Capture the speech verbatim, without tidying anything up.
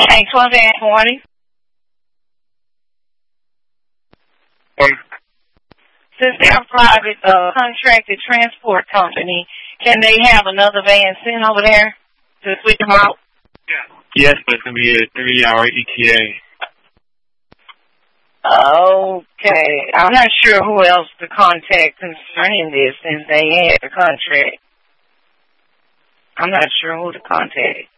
Hey, twelve and twenty. Um, Since they're a private uh, contracted transport company, can they have another van sent over there to switch them out? yes, but it's going to be a three-hour E T A. Okay. I'm not sure who else to contact concerning this since they had the contract. I'm not sure who to contact.